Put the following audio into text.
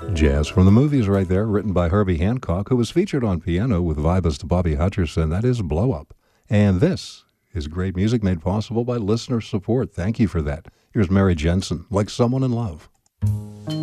Jazz from the Movies right there, written by Herbie Hancock, who was featured on piano with vibist Bobby Hutcherson. That is Blow Up. And this is great music made possible by listener support. Thank you for that. Here's Mary Jensen, Like Someone in Love.